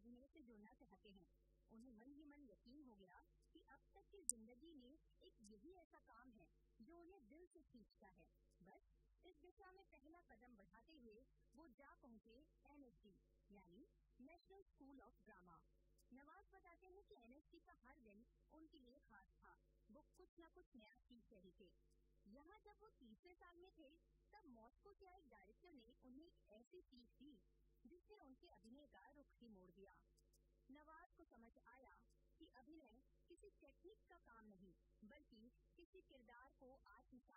अभिनय से जुड़ना चाहते हैं। उन्हें मन ही मन यकीन हो गया कि अब तक की जिंदगी में एक यही ऐसा काम है जो उन्हें दिल से खींचता है। बस इस दिशा में पहला कदम बढ़ाते हुए वो जा पहुंचे एनएसडी यानी national school of drama. Nawaz बताते हैं कि एनएसडी का हर दिन उनके लिए खास था। वो कुछ न कुछ नया सीख रहे थे। यहाँ जब वो तीसरे साल में थे तब मॉस्को से आए डायरेक्टर ने उन्हें एक ऐसी सीख दी जिसने उनके अभिनय का रुख ही मोड़ दिया। नवाज को समझ आया कि अभिनय किसी टेक्निक का काम नहीं बल्कि किसी किरदार को आत्मसात